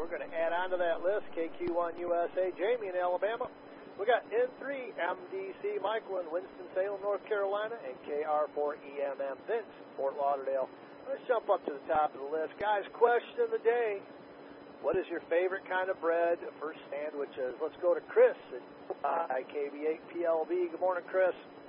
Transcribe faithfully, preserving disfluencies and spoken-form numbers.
we're going to add on to that list K Q one U S A, Jamie in Alabama. We got N three M D C, Michael in Winston-Salem, North Carolina, and K R four E M M, Vince, Fort Lauderdale. Let's jump up to the top of the list. Guys, question of the day. What is your favorite kind of bread for sandwiches? Let's go to Chris at I K B eight P L B. Good morning, Chris.